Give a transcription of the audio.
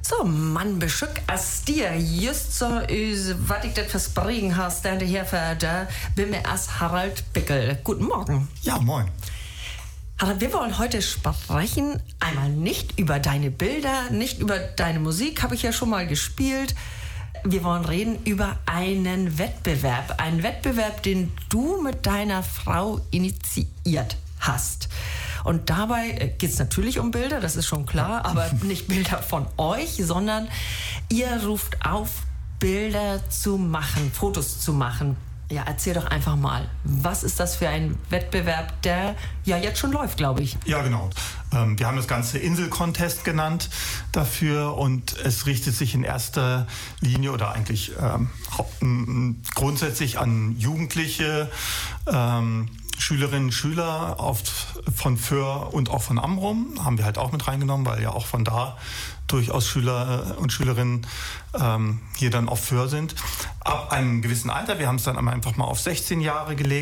So, Mann, beschück as dir just so was ich das versprechen hast, der Herr da bin mir as Harald Bickel. Guten Morgen. Ja, moin. Harald, wir wollen heute sprechen, einmal nicht über deine Bilder, nicht über deine Musik, habe ich ja schon mal gespielt. Wir wollen reden über einen Wettbewerb, den du mit deiner Frau initiiert hast. Und dabei geht es natürlich um Bilder, das ist schon klar, aber nicht Bilder von euch, sondern ihr ruft auf, Bilder zu machen, Fotos zu machen. Ja, erzähl doch einfach mal, was ist das für ein Wettbewerb, der ja jetzt schon läuft, glaube ich. Ja, genau. Wir haben das Ganze Insel-Contest genannt dafür und es richtet sich in erster Linie oder eigentlich grundsätzlich an Jugendliche, Schülerinnen und Schüler oft von Föhr und auch von Amrum, haben wir halt auch mit reingenommen, weil ja auch von da durchaus Schüler und Schülerinnen hier dann auf Föhr sind. Ab einem gewissen Alter, wir haben es dann einfach mal auf 16 Jahre gelegt,